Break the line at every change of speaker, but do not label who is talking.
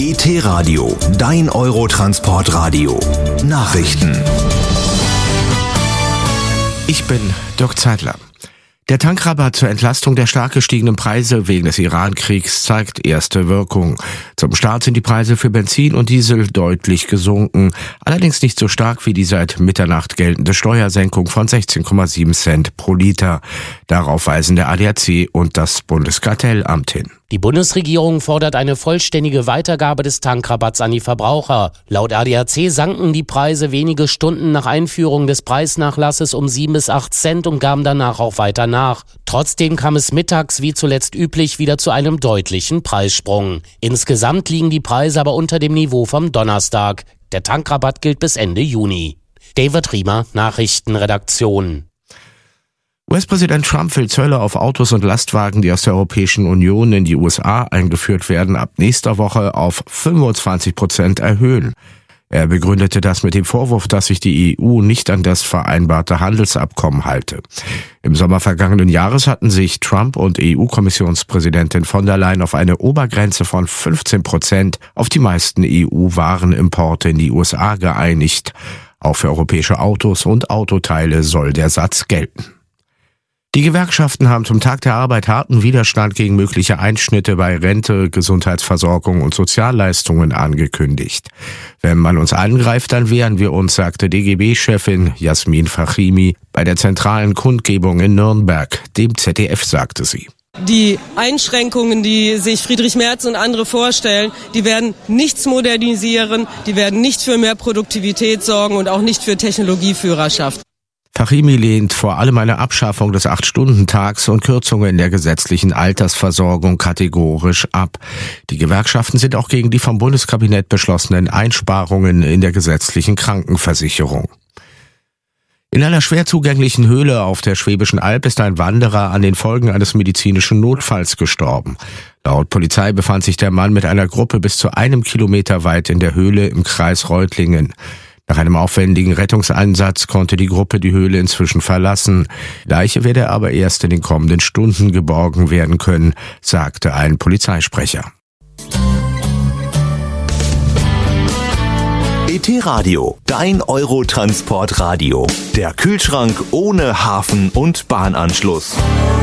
ET-Radio, dein Eurotransportradio. Nachrichten.
Ich bin Dirk Zeitler. Der Tankrabatt zur Entlastung der stark gestiegenen Preise wegen des Iran-Kriegs zeigt erste Wirkung. Zum Start sind die Preise für Benzin und Diesel deutlich gesunken, allerdings nicht so stark wie die seit Mitternacht geltende Steuersenkung von 16,7 Cent pro Liter. Darauf weisen der ADAC und das Bundeskartellamt hin.
Die Bundesregierung fordert eine vollständige Weitergabe des Tankrabatts an die Verbraucher. Laut ADAC sanken die Preise wenige Stunden nach Einführung des Preisnachlasses um 7 bis 8 Cent und gaben danach auch weiter nach. Trotzdem kam es mittags wie zuletzt üblich wieder zu einem deutlichen Preissprung. Insgesamt liegen die Preise aber unter dem Niveau vom Donnerstag. Der Tankrabatt gilt bis Ende Juni. David Riemer, Nachrichtenredaktion.
US-Präsident Trump will Zölle auf Autos und Lastwagen, die aus der Europäischen Union in die USA eingeführt werden, ab nächster Woche auf 25% erhöhen. Er begründete das mit dem Vorwurf, dass sich die EU nicht an das vereinbarte Handelsabkommen halte. Im Sommer vergangenen Jahres hatten sich Trump und EU-Kommissionspräsidentin von der Leyen auf eine Obergrenze von 15% auf die meisten EU-Warenimporte in die USA geeinigt. Auch für europäische Autos und Autoteile soll der Satz gelten. Die Gewerkschaften haben zum Tag der Arbeit harten Widerstand gegen mögliche Einschnitte bei Rente, Gesundheitsversorgung und Sozialleistungen angekündigt. Wenn man uns angreift, dann wehren wir uns, sagte DGB-Chefin Jasmin Fachimi bei der zentralen Kundgebung in Nürnberg. Dem ZDF sagte sie:
Die Einschränkungen, die sich Friedrich Merz und andere vorstellen, die werden nichts modernisieren, die werden nicht für mehr Produktivität sorgen und auch nicht für Technologieführerschaft.
Fachimi lehnt vor allem eine Abschaffung des 8-Stunden-Tags und Kürzungen in der gesetzlichen Altersversorgung kategorisch ab. Die Gewerkschaften sind auch gegen die vom Bundeskabinett beschlossenen Einsparungen in der gesetzlichen Krankenversicherung. In einer schwer zugänglichen Höhle auf der Schwäbischen Alb ist ein Wanderer an den Folgen eines medizinischen Notfalls gestorben. Laut Polizei befand sich der Mann mit einer Gruppe bis zu 1 Kilometer weit in der Höhle im Kreis Reutlingen. Nach einem aufwendigen Rettungseinsatz konnte die Gruppe die Höhle inzwischen verlassen. Leiche werde aber erst in den kommenden Stunden geborgen werden können, sagte ein Polizeisprecher.
ET-Radio, dein Eurotransportradio. Der Kühlschrank ohne Hafen- und Bahnanschluss.